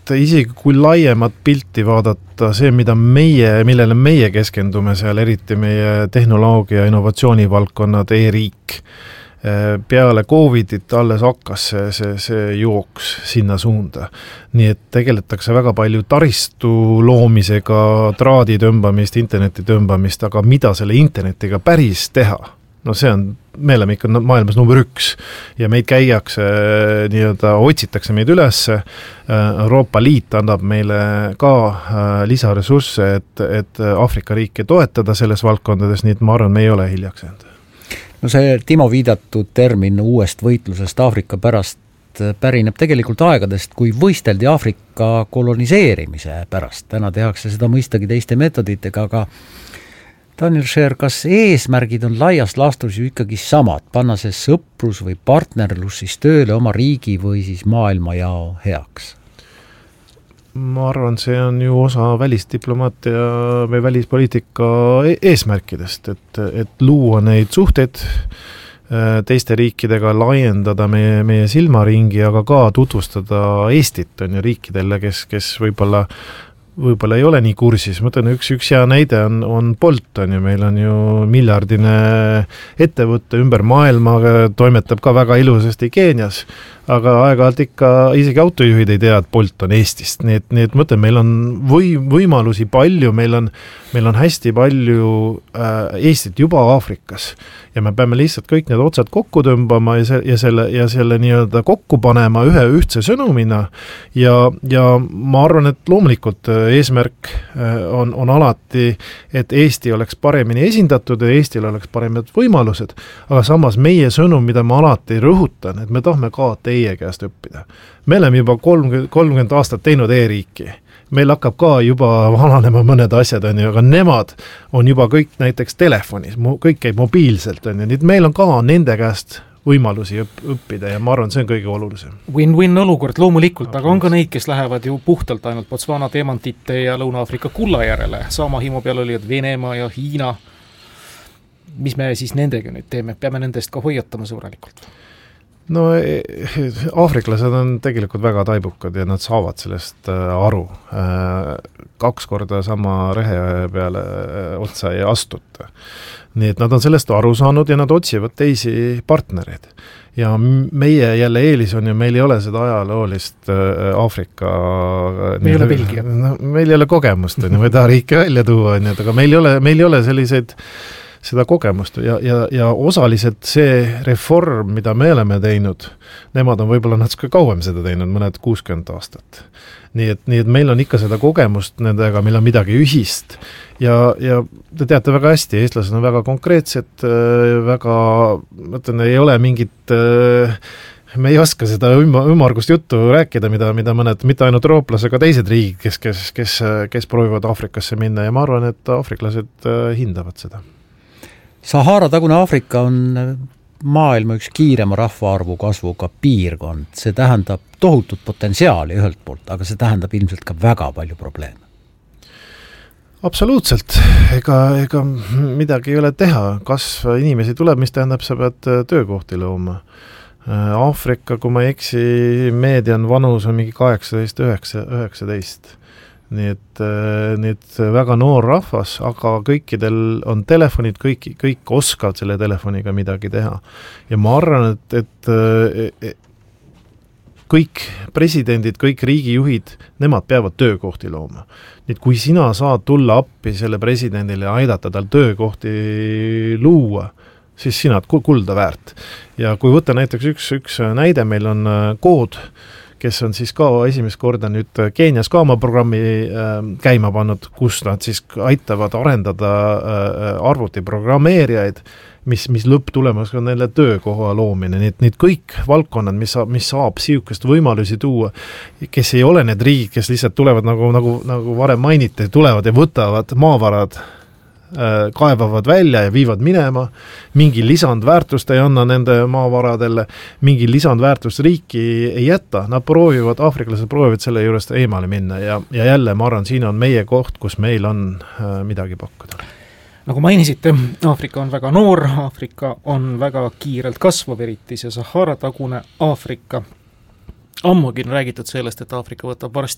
isegi kui laiemat pilti vaadata, see, millele meie keskendume seal, eriti meie tehnoloogia, innovatsiooni valdkonnad, e-riik, peale Covidit alles hakkas see jooks sinna suunda. Nii et tegeletakse väga palju taristu loomisega, traadi tõmbamist, interneti tõmbamist, aga mida selle internetiga päris teha? No see on, me oleme ikka maailmas number 1 ja meid käiakse, otsitakse meid üles. Euroopa Liit annab meile ka lisaressursse, et Aafrika riike toetada selles valdkondades, nii et ma arvan, me ei ole hiljaks jäänud. No see Timo viidatud termin uuest võitlusest Aafrika pärast pärineb tegelikult aegadest, kui võisteldi Aafrika koloniseerimise pärast. Täna tehakse seda mõistagi teiste metoditega, aga Daniel Scher, kas eesmärgid on laias laastus ju ikkagi samad, panna see sõprus või partnerlus siis tööle oma riigi või siis maailmajao heaks? Ma arvan, see on ju osa välisdiplomaatia või välispoliitika eesmärkidest, et luua neid suhteid teiste riikidega, laiendada meie silmaringi, aga ka tutvustada Eestit on ju riikidele, kes võib-olla ei ole nii kursis. Ma ütlen, üks hea näide on Bolt, on ju, meil on ju miljardine ettevõtte ümber maailma, toimetab ka väga ilusasti Keenias, aga aeg-ajalt ikka isegi autojuhid ei tea, et Bolt on Eestist. Nii et mõtlen, meil on võimalusi palju, meil on hästi palju Eestit juba Aafrikas ja me peame lihtsalt kõik need otsad kokku tõmbama ja selle nii-öelda kokku panema ühe ühtse sõnumina ja ma arvan, et loomulikult eesmärk on alati, et Eesti oleks paremini esindatud ja Eestil oleks paremad võimalused, aga samas meie sõnum, mida ma alati rõhutan, et me tahame ka teie käest õppida. Me oleme juba 30 aastat teinud e-riiki. Meil hakkab ka juba vananema mõned asjad, aga nemad on juba kõik näiteks telefonis, kõik käib mobiilselt, nii et meil on ka nende käest võimalusi õppida ja ma arvan, see on kõige olulisem. Win-win olukord loomulikult, aga on ka neid, kes lähevad ju puhtalt ainult Botswana teemantite ja Lõuna-Aafrika kulla järele. Sama himu peal oli Venemaa ja Hiina. Mis me siis nendega nüüd teeme? Peame nendest ka hoiatama sõbralikult. No aafriklased on tegelikult väga taibukad ja nad saavad sellest aru. 2 korda sama rehe peale otsa ei astuta. Nii et nad on sellest aru saanud ja nad otsivad teisi partnereid. Ja meie jälle eelis on ju, meil ei ole seda ajaloolist Aafrika... Meil ei ole Belgia. Meil ei ole kogemust, või taha riike välja tuua, aga meil ei ole selliseid seda kogemust ja osaliselt see reform, mida me oleme teinud, nemad on võib-olla natuke kauem seda teinud, mõned 60 aastat. Nii et meil on ikka seda kogemust nendega, meil on midagi ühist ja te teate väga hästi, eestlased on väga konkreetsed, ei ole mingit... Me ei oska seda ümmargust juttu rääkida, mida mõned, mitte ainult eurooplasega, teised riigid, kes proovivad Aafrikasse minna ja ma arvan, et aafriklased hindavad seda. Sahara tagune Aafrika on maailma üks kiirema rahvaarvu kasvuga piirkond. See tähendab tohutut potentsiaali ühelt poolt, aga see tähendab ilmselt ka väga palju probleeme. Absoluutselt. Ega midagi ei ole teha. Kasv inimesi tuleb, mis tähendab, sa pead töökohti looma. Aafrika, kui ma eksi, meedian vanus on mingi 18-19. Nii et väga noor rahvas, aga kõikidel on telefonid, kõik oskavad selle telefoniga midagi teha. Ja ma arvan, et kõik presidendid, kõik riigijuhid, nemad peavad töökohti looma. Nii et kui sina saad tulla appi selle presidendile ja aidata tal töökohti luua, siis sina oled kulda väärt. Ja kui võtta näiteks üks näide, meil on kood, kes on siis ka esimest korda nüüd Keenias ka oma programmi käima pannud, kus nad siis aitavad arendada arvutiprogrammeerijaid, mis lõpptulemus on neile töökoha loomine. Need kõik valdkonnad, mis saab siukest võimalusi tuua, kes ei ole need riigid, kes lihtsalt tulevad, nagu varem mainiti, tulevad ja võtavad maavarad, kaevavad välja ja viivad minema, mingi lisandväärtust ei anna nende maavaradele, mingi lisandväärtust riiki ei jätta, aafriklased proovivad selle juurest eemale minna ja jälle ma arvan, siin on meie koht, kus meil on midagi pakkuda. Nagu mainisite, Aafrika on väga noor, Aafrika on väga kiirelt kasvav, eriti see Sahara tagune Aafrika. Ammugi on räägitud sellest, et Aafrika võtab